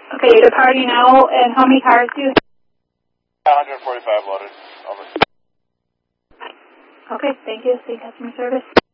Okay, you're departing now, and how many cars do you have? 145 loaded. Over. Okay, thank you. See customer service.